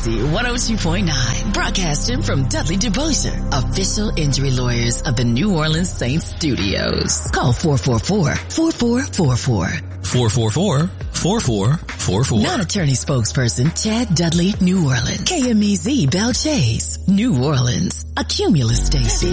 KMEZ 102.9, broadcasting from Dudley DuBoisier, official injury lawyers of the New Orleans Saints studios. Call 444-4444. 444-4444. Non-attorney spokesperson Chad Dudley, New Orleans. KMEZ Belle Chase, New Orleans, a Cumulus station.